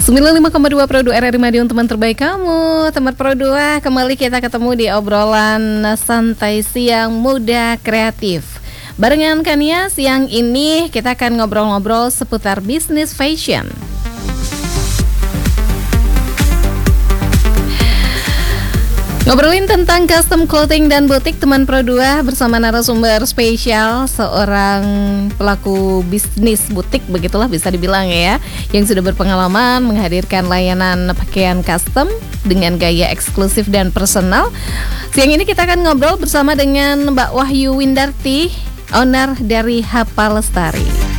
95,2 Pro 2 RRI Madiun, teman terbaik kamu. Teman Pro 2, kembali kita ketemu di obrolan santai siang muda kreatif. Barengan Kania, siang ini kita akan ngobrol-ngobrol seputar bisnis fashion. Ngobrolin tentang custom clothing dan butik, teman Pro 2 bersama narasumber spesial, seorang pelaku bisnis butik, begitulah bisa dibilang ya, yang sudah berpengalaman menghadirkan layanan pakaian custom dengan gaya eksklusif dan personal. Siang ini kita akan ngobrol bersama dengan Mbak Wahyu Windarti, owner dari Hapa Lestari.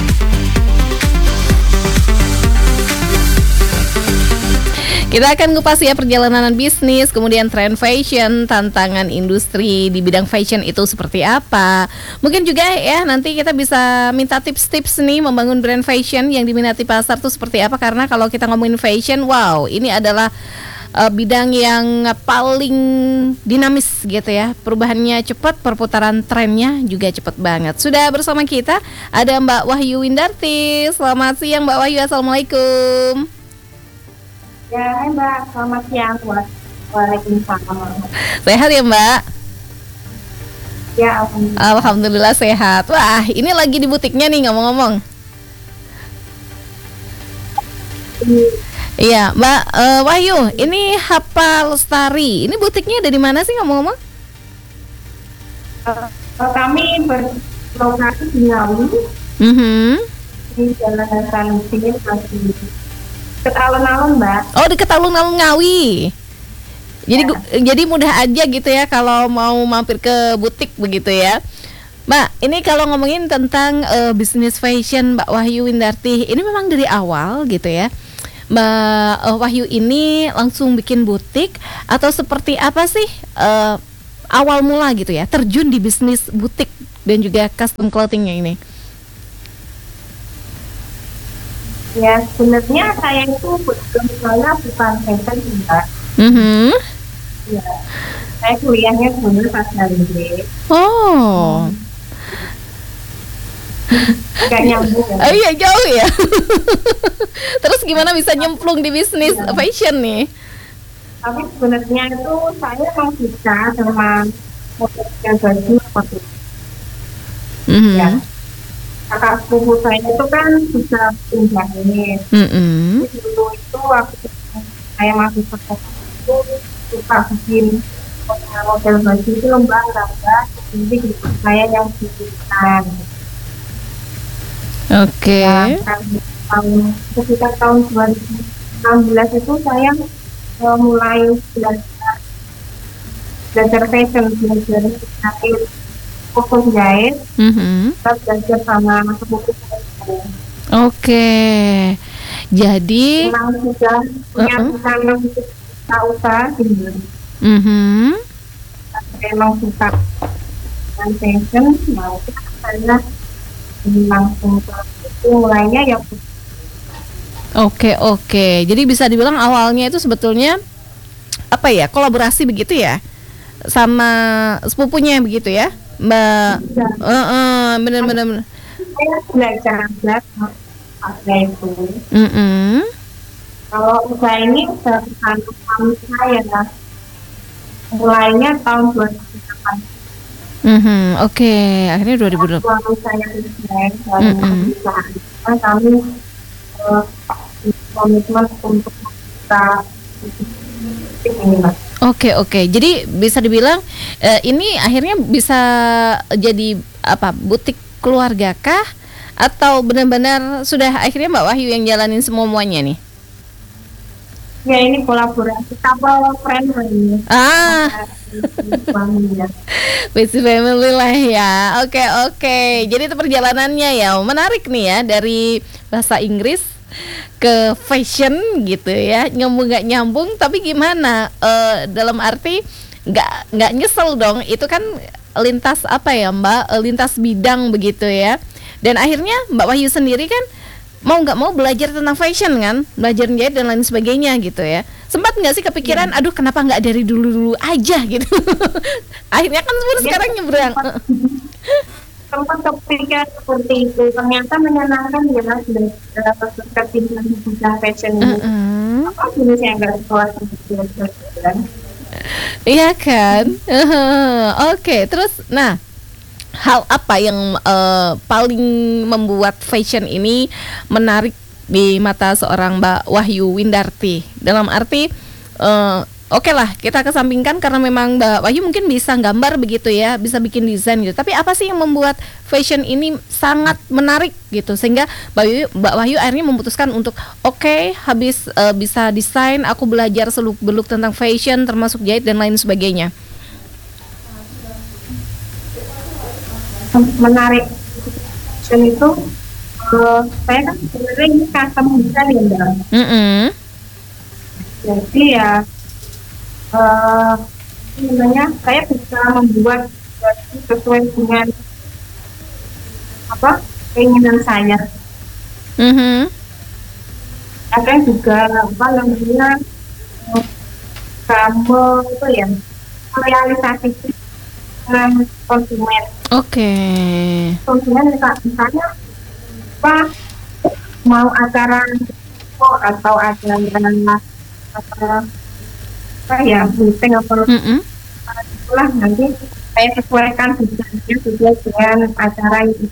Kita akan ngupas ya perjalanan bisnis, kemudian tren fashion, tantangan industri di bidang fashion itu seperti apa. Mungkin juga ya nanti kita bisa minta tips-tips nih membangun brand fashion yang diminati pasar tuh seperti apa. Karena kalau kita ngomongin fashion, wow, ini adalah bidang yang paling dinamis gitu ya. Perubahannya cepat, perputaran trennya juga cepat banget. Sudah bersama kita ada Mbak Wahyu Windarti. Selamat siang Mbak Wahyu, assalamualaikum. Ya, Mbak, selamat siang. Waalaikumsalam. Sehat ya Mbak? Ya, Alhamdulillah sehat. Wah, ini lagi di butiknya nih ngomong-ngomong. Iya, Mbak Wahyu, ini Hapa Lestari. Ini butiknya ada di mana sih ngomong-ngomong? Kami berlokasi di Ngawi, di Jalan Hasanuddin, dekat alun-alun, Mbak. Oh, dekat alun-alun Ngawi. Jadi mudah aja gitu ya kalau mau mampir ke butik begitu ya. Mbak, ini kalau ngomongin tentang bisnis fashion Mbak Wahyu Windarti, ini memang dari awal gitu ya. Mbak Wahyu ini langsung bikin butik atau seperti apa sih awal mula gitu ya terjun di bisnis butik dan juga custom clothingnya ini? Ya, sebenarnya saya itu saya bukan fashion, Mbak. Ya, saya kuliahnya sebenarnya pasar Inggris. Oh. Gak nyambung ya. Oh iya, jauh ya. Terus gimana bisa nyemplung di bisnis fashion nih? Tapi sebenarnya itu saya mau bisa sama model baju seperti itu. Ya. Kakak sepupu saya itu kan bisa menjahit. Jadi dulu itu waktu saya masih sekolah itu suka bikin model baju itu lomba, jadi saya yang bikinkan. Oke. Sekitar tahun 2016 itu saya mulai belajar fashion, belajar jahit, fokus jahit, kita belajar sama sepupu saya. Oke. Jadi memang sudah punya usaha sendiri. Memang suka dengan fashion, mau saya langsung itu mulainya ya. Oke. Jadi bisa dibilang awalnya itu sebetulnya apa ya, kolaborasi begitu ya sama sepupunya begitu ya Mbak. Benar. Saya belajar pakai itu. Kalau usaha ini udah bukan suami saya, mulainya tahun 2008. Oke, akhirnya 2008. Suami saya kami komitmen untuk kita ini, Mas. Oke. Jadi bisa dibilang ini akhirnya bisa jadi apa, butik keluarga kah atau benar-benar sudah akhirnya Mbak Wahyu yang jalanin semuanya nih? Ya, ini kolaborasi couple friendly. Busy family lah ya. Oke. Jadi itu perjalanannya ya menarik nih ya, dari bahasa Inggris ke fashion gitu ya, nyambung nggak nyambung tapi gimana, dalam arti nggak nyesel dong, itu kan lintas apa ya Mbak, lintas bidang begitu ya. Dan akhirnya Mbak Wahyu sendiri kan mau nggak mau belajar tentang fashion kan, belajar jahit dan lain sebagainya gitu ya. Sempat nggak sih kepikiran, aduh kenapa nggak dari dulu aja gitu? Akhirnya kan sekarang nyebrang. sempat kepikiran seperti itu. Ternyata menyenangkan ya Mas, ketika di bidang fashion ini. Mm-mm. Apa jenis yang nggak sekolah seperti itu kan? Iya kan? Oke, terus nah, hal apa yang paling membuat fashion ini menarik di mata seorang Mbak Wahyu Windarti? Dalam arti oke lah, kita kesampingkan karena memang Mbak Wahyu mungkin bisa gambar begitu ya, bisa bikin desain gitu. Tapi apa sih yang membuat fashion ini sangat menarik gitu sehingga Mbak Wahyu akhirnya memutuskan untuk oke, habis bisa desain, aku belajar seluk-beluk tentang fashion termasuk jahit dan lain sebagainya. Menarik fashion itu, saya kan sebenarnya ini custom design ya Mbak. Mm-mm. Jadi ya sebenarnya saya bisa membuat baju sesuai dengan apa keinginan saya. Mhm. Ada juga apa namanya kamu itu ya merealisasi dengan konsumen. Oke. Konsumen misalnya apa mau acara atau acara apa ya meeting apa Mm-mm. itulah nanti saya sesuaikan desainnya sesuai dengan acara itu.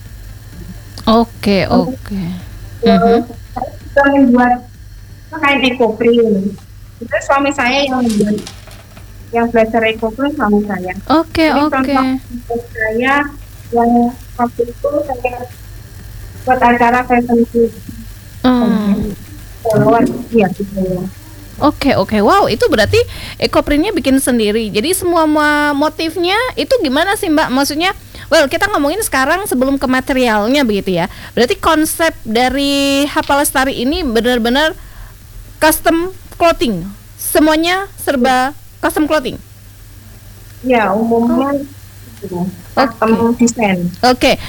Oke, oke. Mhm. Saya juga membuat kayak ekoprint. Itu suami saya yang membuat, yang belajar ekoprint suami saya. Oke, Jadi oke. contoh untuk saya yang waktu itu saya buat acara fashion week. Hmm. Follower ya gitu. Oke, oke. Wow, itu berarti ekoprintnya bikin sendiri. Jadi semua motifnya itu gimana sih Mbak? Maksudnya, well, kita ngomongin sekarang sebelum ke materialnya begitu ya. Berarti konsep dari Hapa Lestari ini benar-benar custom clothing. Semuanya serba custom clothing. Ya umumnya gitu. Custom design. Oke,